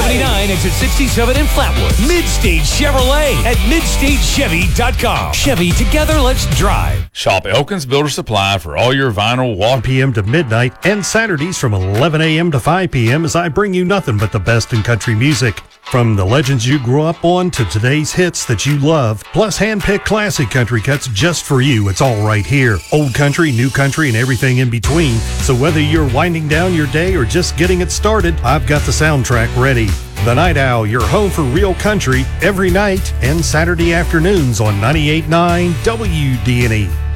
I-79, exit 67 in Flatwood. Midstate Chevrolet at midstatechevy.com. Chevy, together, let's drive. Shop Elkins Builder Supply for all your vinyl wall. 1 p.m. to midnight and Saturdays from 11 a.m. to 5 p.m. as I bring you nothing but the best in country music. From the legends you grew up on to today's hits that you love, plus hand-picked classic country cuts just for you. It's all right here. Old country, new country, and everything in between. So whether you're winding down your day or just getting it started, I've got the soundtrack ready. The Night Owl, your home for real country, every night and Saturday afternoons on 98.9 WDNE.